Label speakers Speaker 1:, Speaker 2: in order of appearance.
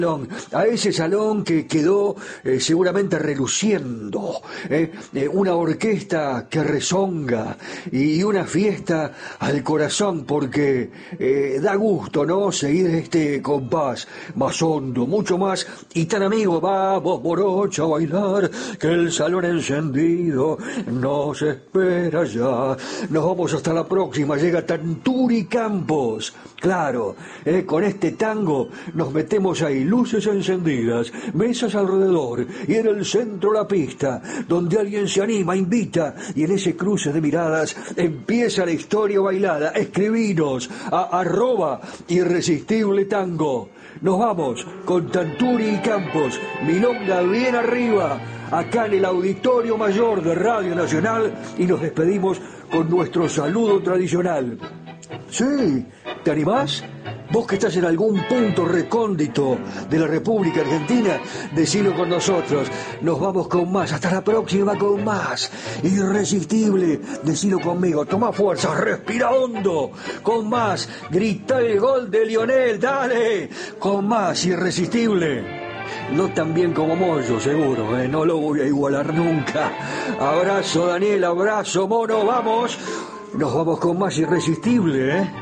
Speaker 1: A ese salón que quedó seguramente reluciendo, una orquesta que rezonga y una fiesta al corazón porque da gusto, ¿no? Seguir este compás más hondo, mucho más y tan amigo. Vamos, morocha, a bailar, que el salón encendido nos espera ya. Nos vamos hasta la próxima, llega Tanturi Campos. Claro, con este tango nos metemos ahí, luces encendidas, mesas alrededor y en el centro la pista, donde alguien se anima, invita y en ese cruce de miradas empieza la historia bailada. Escribinos a @irresistibletango. Nos vamos con Tanturi y Campos, milonga bien arriba, acá en el Auditorio Mayor de Radio Nacional y nos despedimos con nuestro saludo tradicional. Sí, ¿te animás? Vos que estás en algún punto recóndito de la República Argentina, decilo con nosotros. Nos vamos con más. Hasta la próxima con más. Irresistible. Decilo conmigo. Toma fuerza. Respira hondo. Con más. Grita el gol de Lionel. Dale. Con más. Irresistible. No tan bien como Moyo, seguro. No lo voy a igualar nunca. Abrazo, Daniel. Abrazo, Mono. Vamos. Nos vamos con más. Irresistible,